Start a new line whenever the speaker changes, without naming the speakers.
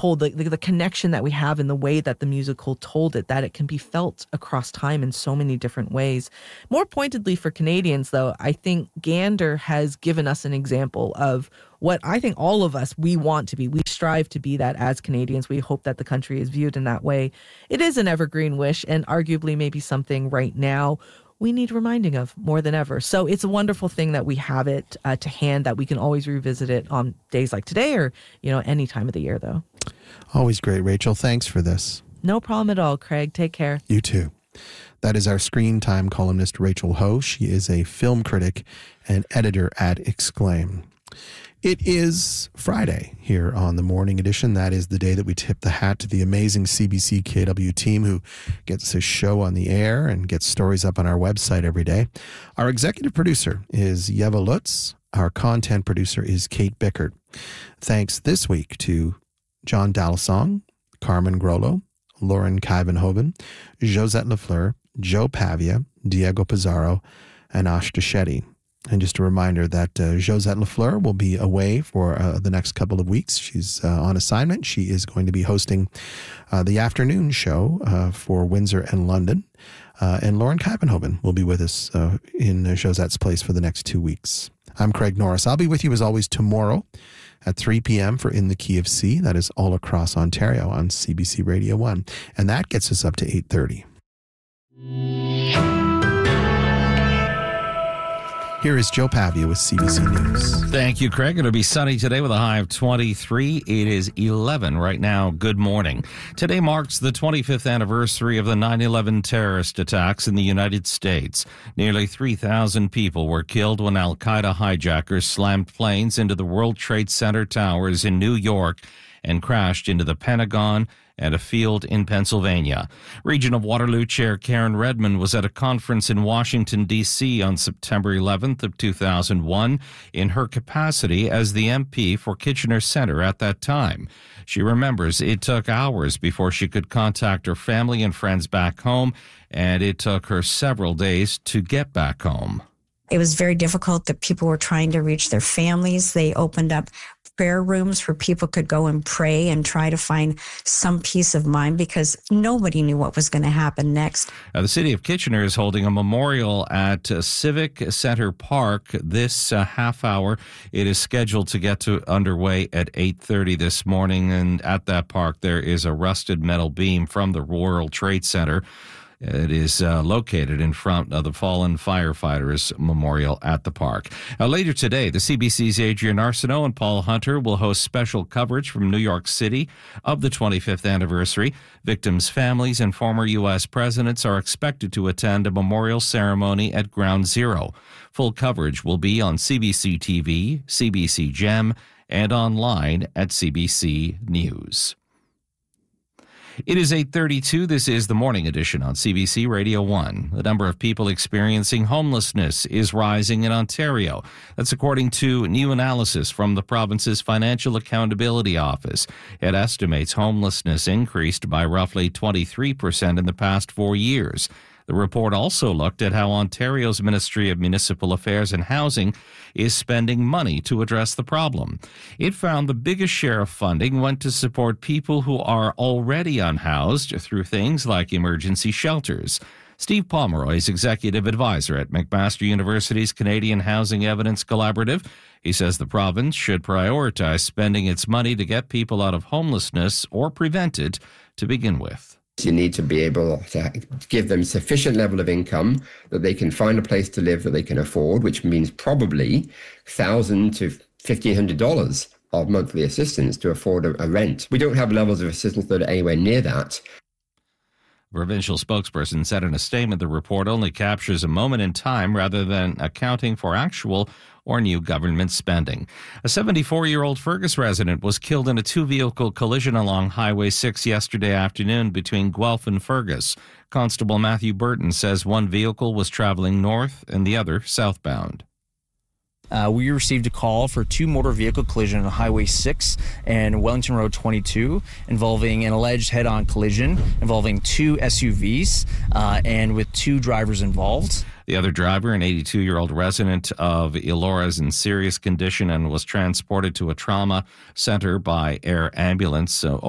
told, the connection that we have in the way that the musical told it, that it can be felt across time in so many different ways. More pointedly for Canadians, though, I think Gander has given us an example of what I think all of us, we want to be. We strive to be that as Canadians. We hope that the country is viewed in that way. It is an evergreen wish, and arguably maybe something right now we need reminding of more than ever. So it's a wonderful thing that we have it to hand, that we can always revisit it on days like today or, any time of the year, though.
Always great, Rachel. Thanks for this.
No problem at all, Craig. Take care.
You too. That is our Screen Time columnist, Rachel Ho. She is a film critic and editor at Exclaim. It is Friday here on the Morning Edition. That is the day that we tip the hat to the amazing CBC KW team who gets a show on the air and gets stories up on our website every day. Our executive producer is Yeva Lutz. Our content producer is Kate Bickert. Thanks this week to John Dallasong, Carmen Grollo, Lauren Kuyvenhoven, Josette Lafleur, Joe Pavia, Diego Pizarro, and Ashta Shetty. And just a reminder that Josette Lafleur will be away for the next couple of weeks. She's on assignment. She is going to be hosting the afternoon show for Windsor and London. And Lauren Kuyvenhoven will be with us in Josette's place for the next 2 weeks. I'm Craig Norris. I'll be with you as always tomorrow at 3 p.m. for In the Key of C. That is all across Ontario on CBC Radio 1. And that gets us up to 8:30. Here is Joe Pavia with CBC News.
Thank you, Craig. It'll be sunny today with a high of 23. It is 11 right now. Good morning. Today marks the 25th anniversary of the 9/11 terrorist attacks in the United States. Nearly 3,000 people were killed when al-Qaeda hijackers slammed planes into the World Trade Center towers in New York and crashed into the Pentagon and a field in Pennsylvania. Region of Waterloo Chair Karen Redmond was at a conference in Washington, D.C. on September 11th of 2001 in her capacity as the MP for Kitchener Centre at that time. She remembers it took hours before she could contact her family and friends back home, and it took her several days to get back home.
It was very difficult that people were trying to reach their families. They opened up prayer rooms where people could go and pray and try to find some peace of mind because nobody knew what was going to happen next.
The city of Kitchener is holding a memorial at Civic Center Park this half hour. It is scheduled to get underway at 8:30 this morning, and at that park there is a rusted metal beam from the World Trade Center. It is located in front of the Fallen Firefighters Memorial at the park. Later today, the CBC's Adrian Arsenault and Paul Hunter will host special coverage from New York City of the 25th anniversary. Victims' families and former U.S. presidents are expected to attend a memorial ceremony at Ground Zero. Full coverage will be on CBC TV, CBC Gem, and online at CBC News. It is 8:32. This is the Morning Edition on CBC Radio 1. The number of people experiencing homelessness is rising in Ontario. That's according to new analysis from the province's Financial Accountability Office. It estimates homelessness increased by roughly 23% in the past 4 years. The report also looked at how Ontario's Ministry of Municipal Affairs and Housing is spending money to address the problem. It found the biggest share of funding went to support people who are already unhoused through things like emergency shelters. Steve Pomeroy is executive advisor at McMaster University's Canadian Housing Evidence Collaborative. He says the province should prioritize spending its money to get people out of homelessness or prevent it to begin with.
You need to be able to give them sufficient level of income that they can find a place to live that they can afford, which means probably $1,000 to $1,500 of monthly assistance to afford a rent. We don't have levels of assistance that are anywhere near that.
Provincial spokesperson said in a statement the report only captures a moment in time rather than accounting for actual or new government spending. A 74-year-old Fergus resident was killed in a two-vehicle collision along Highway 6 yesterday afternoon between Guelph and Fergus. Constable Matthew Burton says one vehicle was traveling north and the other southbound.
We received a call for two motor vehicle collision on Highway 6 and Wellington Road 22 involving an alleged head-on collision involving two SUVs and with two drivers involved.
The other driver, an 82-year-old resident of Elora, is in serious condition and was transported to a trauma center by air ambulance.